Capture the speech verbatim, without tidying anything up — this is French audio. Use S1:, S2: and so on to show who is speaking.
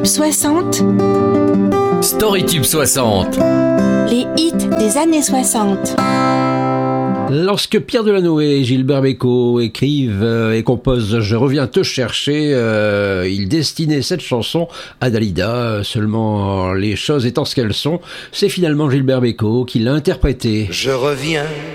S1: soixante,
S2: Storytube soixante.
S1: les hits des années soixante.
S3: Lorsque Pierre Delanoë et Gilbert Bécaud écrivent euh, et composent « Je reviens te chercher euh, », ils destinaient cette chanson à Dalida. Seulement, les choses étant ce qu'elles sont, c'est finalement Gilbert Bécaud qui l'a interprétée.
S4: Je reviens